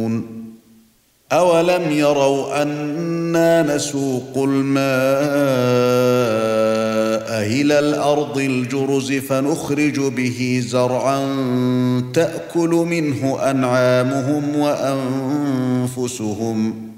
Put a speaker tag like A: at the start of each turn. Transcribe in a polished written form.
A: أَوَلَمْ يَرَوْا أَنَّا نَسُوقُ الماء إلى الأرض الجرز فنخرج به زرعا تأكل منه أنعامهم وأنفسهم